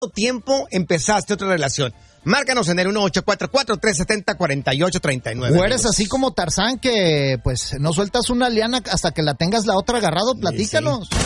tiempo empezaste otra relación? Márcanos en el 1844-370-4839. O eres así como Tarzán, que pues no sueltas una liana hasta que la tengas la otra agarrado. Platícanos. Sí.